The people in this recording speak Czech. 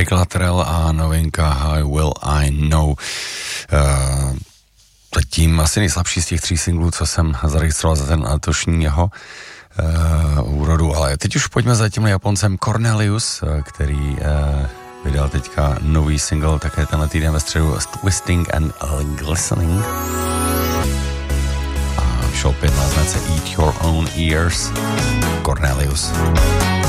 Blake Lateral a novinka How Will I Know. Zatím asi nejslabší z těch 3 singlů, co jsem zaregistroval za ten letošní jeho úrodu, ale teď už pojďme za tímhle Japoncem Cornelius, který vydal teďka nový single, také tenhle týden ve středu, Twisting and Glistening. A šel 5 na značce Eat Your Own Ears, Cornelius.